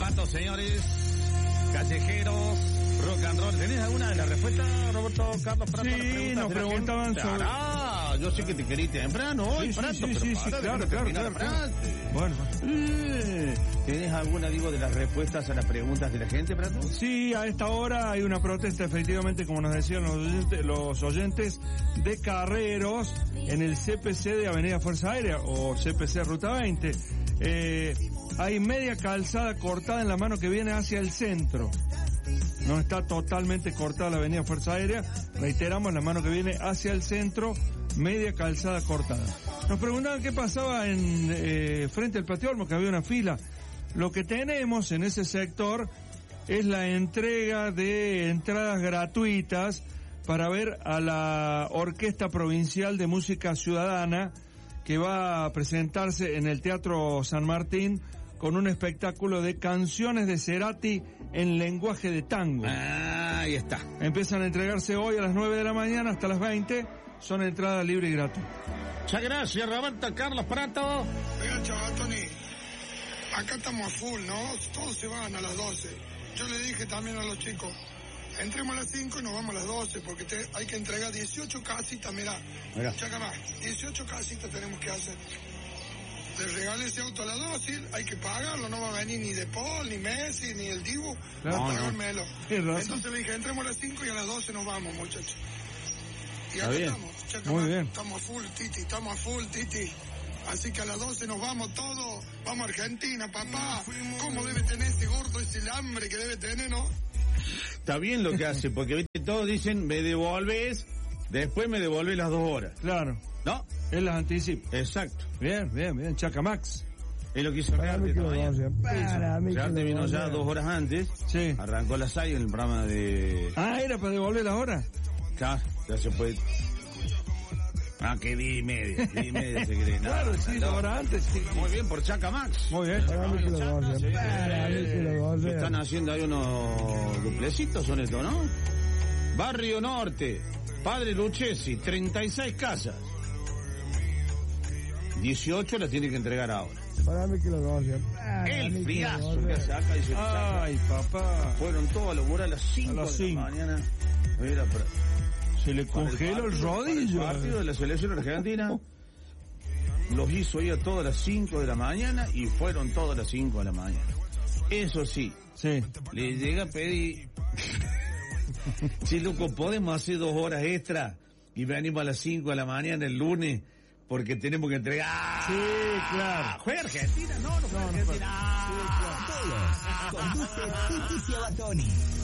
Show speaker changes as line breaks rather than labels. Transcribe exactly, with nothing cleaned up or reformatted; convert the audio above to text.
Patos, señores, callejeros, rock and roll. ¿Tenés alguna de las respuestas, Roberto Carlos? Para,
sí,
para
nos preguntaban sobre...
Ah, yo sé que te querís temprano hoy,
sí,
Prato,
sí,
pero
sí, sí,
para,
claro,
déjame
claro,
terminar
claro,
la frase.
Bueno.
Eh, ¿Tenés alguna, digo, de las respuestas a las preguntas de la gente, Prato?
Sí, a esta hora hay una protesta, efectivamente, como nos decían los oyentes, los oyentes de carreros en el C P C de Avenida Fuerza Aérea, o C P C Ruta veinte. Eh, hay media calzada cortada en la mano que viene hacia el centro. No está totalmente cortada la Avenida Fuerza Aérea. Reiteramos, la mano que viene hacia el centro, media calzada cortada. Nos preguntaban qué pasaba en eh, frente al Patio Olmos, que había una fila. Lo que tenemos en ese sector es la entrega de entradas gratuitas para ver a la Orquesta Provincial de Música Ciudadana, que va a presentarse en el Teatro San Martín con un espectáculo de canciones de Cerati en lenguaje de tango.
Ah, ahí está.
Empiezan a entregarse hoy a las nueve de la mañana hasta las veinte. Son entradas libres y gratuitas.
Muchas gracias, Roberto Carlos Prato.
Oiga, chaval, Tony, acá estamos full, ¿no? Todos se van a las doce. Yo le dije también a los chicos, entremos a las cinco y nos vamos a las doce, porque te, hay que entregar dieciocho casitas, mirá.
Mirá.
Chaca más, dieciocho casitas tenemos que hacer. Le regalé ese auto a la dócil, hay que pagarlo, no va a venir ni De Paul, ni Messi, ni el Dibu,
Claro,
a
no,
pagármelo.
no.
Entonces le dije, entremos a las cinco y a las doce nos vamos, muchachos. Y
Está
acá
bien.
estamos, Chaca
Muy
más,
bien.
estamos full, Titi, estamos full, Titi. Así que a las doce nos vamos todos, vamos a Argentina, papá. ¿Cómo debe tener ese gordo, ese hambre que debe tener, no?
Está bien lo que hace, porque ¿viste? Todos dicen, me devolves, después me devolves las dos horas.
Claro,
¿No?
él las anticipa.
Exacto.
Bien, bien, bien, Chaca Max.
Es lo que hizo Real de mañana. Real te vino ya dos horas antes.
Sí.
Arrancó las seis en el programa de...
Ah, ¿era para devolver las horas?
Ya, ya se puede... Ah, que diez y media, diez y media se cree. Nada,
Claro, sí,
no.
dos horas antes, sí.
Muy bien por Chaca Max.
Muy bien.
Sí. Están haciendo ahí unos duplecitos, son estos, ¿no? Barrio Norte, Padre Lucchesi, treinta y seis casas. dieciocho las tiene que entregar ahora. El friazo que hace acá, dice
Ay, papá.
fueron todos a laburar a las cinco
A las
de
cinco.
la mañana. Mira, pero...
Se le
Para
congeló el
partido-
rodillo.
para el partido de la selección argentina los hizo ir a todas las cinco de la mañana y fueron todas las cinco de la mañana. Eso sí,
Sí.
le llega a pedir, si loco, podemos hacer dos horas extra y venimos a las cinco de la mañana el lunes porque tenemos que entregar.
Sí, claro.
¿Juega Argentina? No, no juega Argentina.
Conduce Titi Ciabatoni.